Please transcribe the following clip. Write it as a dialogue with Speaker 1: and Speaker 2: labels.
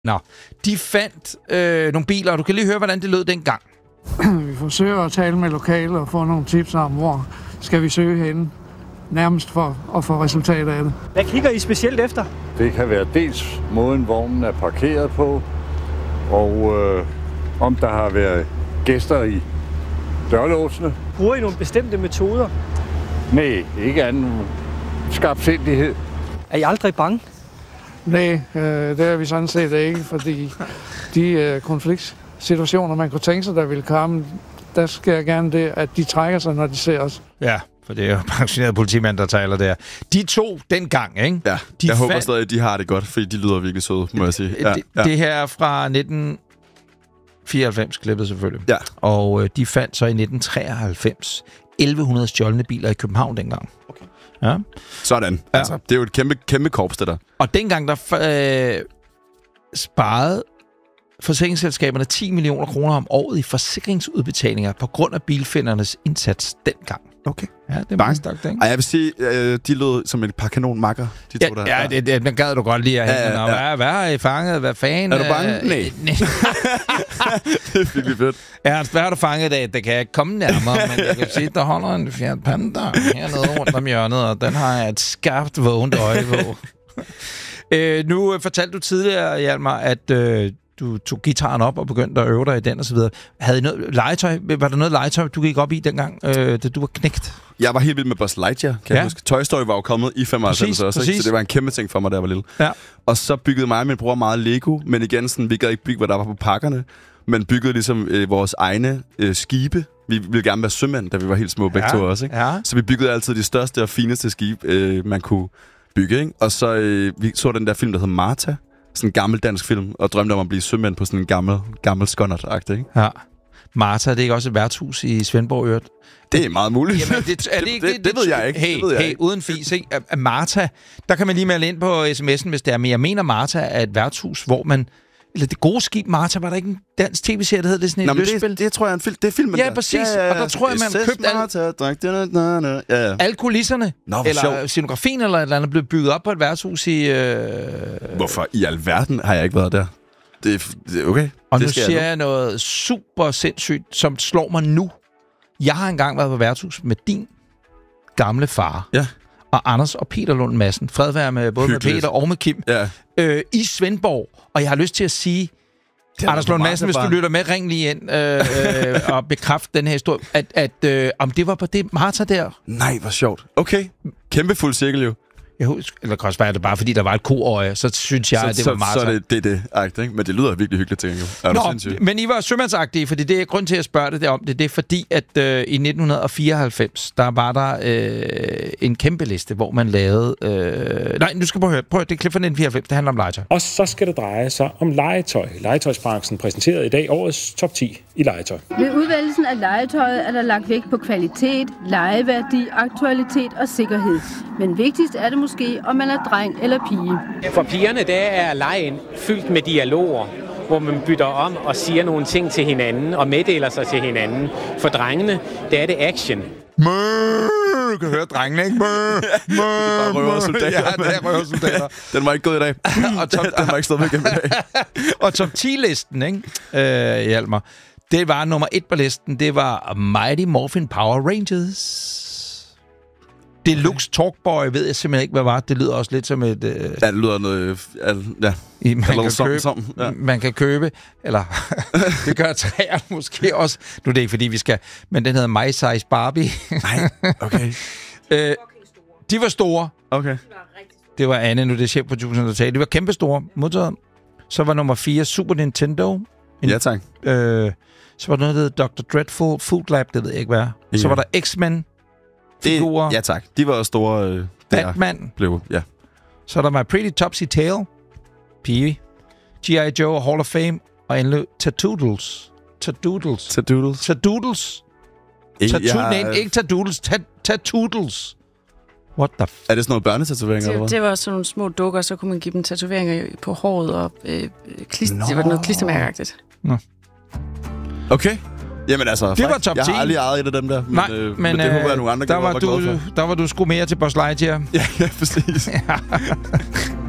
Speaker 1: Nå, de fandt nogle biler, og du kan lige høre, hvordan det lød dengang.
Speaker 2: Vi forsøger at tale med lokale og få nogle tips om, hvor skal vi søge henne, nærmest for at få resultat af det.
Speaker 3: Hvad kigger I specielt efter?
Speaker 4: Det kan være dels måden, vognen er parkeret på, og om der har været gæster i dørlåsene.
Speaker 3: Bruger I nogle bestemte metoder?
Speaker 4: Nej, ikke anden skarpsindighed.
Speaker 3: Er I aldrig bange?
Speaker 2: Nej, det er vi sådan set ikke, fordi de konfliktsituationer, man kunne tænke sig, der ville komme, der sker gerne det, at de trækker sig, når de ser os.
Speaker 1: Ja, for det er jo pensionerede politimænd, der taler der. De to dengang, ikke?
Speaker 5: Ja, jeg håber stadig, at de har det godt, fordi de lyder virkelig søde, må jeg sige. Ja,
Speaker 1: det her er fra 1994, klippet selvfølgelig.
Speaker 5: Ja.
Speaker 1: Og de fandt så i 1993 1100 stjålne biler i København dengang.
Speaker 5: Okay.
Speaker 1: Ja.
Speaker 5: Sådan. Ja. Altså, det er jo et kæmpe korps, det der.
Speaker 1: Og dengang, der sparede forsikringsselskaberne 10 millioner kroner om året i forsikringsudbetalinger på grund af bilfindernes indsats dengang.
Speaker 5: Okay.
Speaker 1: Ja, det er meget stærkt, ikke?
Speaker 5: Ej, jeg vil sige, de lød som et par kanonmakker, de to der.
Speaker 1: Ja, det gad du godt lige at hente. Hvad har I fanget? Hvad fanden?
Speaker 5: Er du bange? Nej. Det er virkelig fedt.
Speaker 1: Ernst, hvad har du fanget i dag? Det kan jeg ikke komme nærmere, men jeg kan sige, der holder en Fiat Panda hernede rundt om hjørnet, og den har jeg et skarpt vågent øje på. Nu fortalte du tidligere, Hjalmar, at du tog gitaren op og begyndte at øve dig i den og så videre. Havde I noget legetøj? Var der noget legetøj, du gik op i dengang, da du var knægt?
Speaker 5: Jeg var helt vild med Buzz Lightyear, kan jeg huske. Toy Story var jo kommet i 95 også, ikke? Så det var en kæmpe ting for mig, da jeg var lille. Ja. Og så byggede mig og min bror meget Lego, men igen, sådan, vi gad ikke bygge, hvad der var på pakkerne, men byggede ligesom vores egne skibe. Vi ville gerne være sømænd, da vi var helt små begge to også, ikke? Ja. Så vi byggede altid de største og fineste skibe, man kunne bygge, ikke? Og så vi så den der film, der hed Martha. Sådan en gammel dansk film, og drømte om at blive sømand på sådan en gammel skonnert-agtig, ikke?
Speaker 1: Ja. Martha, det er ikke også et værtshus i Svendborg, øvrigt?
Speaker 5: Det er meget muligt.
Speaker 1: Jamen, det ved jeg ikke. Hey, uden fis, ikke? Martha, der kan man lige melde ind på sms'en, hvis det er. Men jeg mener, Martha er et værtshus, hvor man... Eller det gode skib, Martha, var der ikke en dansk tv-serie, der hedder det sådan et lystspil?
Speaker 5: Det tror jeg er en film. Det er filmen
Speaker 1: der. Ja, præcis. Ja. Og der tror jeg, man købte alle kulisserne. Eller scenografien eller et eller andet blev bygget op på et værtshus i...
Speaker 5: Hvorfor i alverden har jeg ikke været der? Det er okay.
Speaker 1: Og nu siger jeg noget super sindssygt, som slår mig nu. Jeg har engang været på værtshus med din gamle far.
Speaker 5: Ja.
Speaker 1: Og Anders og Peter Lund Madsen. Fred være med både med Peter og med Kim. Ja. I Svendborg. Og jeg har lyst til at sige, Anders Lund Madsen, hvis du lytter med, ring lige ind og bekræft den her historie, at om det var på det Martha der.
Speaker 5: Nej, hvor sjovt. Okay. Kæmpe fuld cirkel jo.
Speaker 1: Jeg husker, eller kan også være det bare, fordi der var et koøje, så synes jeg, at det var Martha.
Speaker 5: Så det ikke? Men det lyder virkelig hyggeligt, tænker jeg.
Speaker 1: Nå, men I var sømandsagtige, fordi det er grund til at spørge det om det. Det er fordi, at i 1994, der var der en kæmpe liste, hvor man lavede... Nej, nu skal prøv det er klip fra 1994, det handler om legetøj.
Speaker 6: Og så skal det dreje sig om legetøj. Legetøjsbranchen præsenterede i dag årets top 10 i legetøj.
Speaker 7: Ved udvælgelsen af legetøjet er der lagt vægt på kvalitet, legeværdi, aktualitet og sikkerhed. Men vigtigst er det måske, om man er dreng eller pige.
Speaker 8: For pigerne, der er legen fyldt med dialoger, hvor man bytter om og siger nogle ting til hinanden og meddeler sig til hinanden. For drengene, der er det action.
Speaker 1: Du kan høre drengene, ikke?
Speaker 5: Bare røversoldater.
Speaker 1: Ja, det er røversoldater.
Speaker 5: Den var ikke gået i dag. Den var ikke stået med gennem i dag.
Speaker 1: Og top 10-listen, ikke? Hjalmar. Det var nummer 1 på listen. Det var Mighty Morphin Power Rangers. Deluxe Talkboy, ved jeg simpelthen ikke, hvad var. Det lyder også lidt som et...
Speaker 5: Ja, det lyder noget...
Speaker 1: Man kan købe, eller det gør træerne måske også. Nu er det ikke, fordi vi skal... Men den hedder My Size Barbie.
Speaker 5: Nej, okay.
Speaker 1: De var store.
Speaker 5: Okay.
Speaker 1: Det var Anne, nu det er chefproduceren, der sagde. De var kæmpe store. Modtaget. Så var nummer 4 Super Nintendo.
Speaker 5: Ja, tak.
Speaker 1: Så var der noget, der hedder Dr. Dreadful Food Lab, det ved jeg ikke, hvad. Ja. Så var der X-Men. Figurer.
Speaker 5: Ja, tak. De var store...
Speaker 1: Batman.
Speaker 5: Ja.
Speaker 1: Så er der My Pretty Topsy Tail. Pee. G.I. Joe og Hall of Fame. Og endelig Tadoodles. Ikke Tadoodles. Tadoodles. What the
Speaker 5: Er det sådan noget børnetatoveringer, eller hvad?
Speaker 9: Det var sådan nogle små dukker, så kunne man give dem tatoveringer på håret og det var noget klistermærkeagtigt.
Speaker 1: Nå.
Speaker 5: Okay. Jamen altså,
Speaker 1: det var top 10.
Speaker 5: Jeg har aldrig ejet et af dem der. Men det håber jeg, nogle andre
Speaker 1: der var du sgu mere til Buzz Lightyear.
Speaker 5: Ja, præcis. Ja.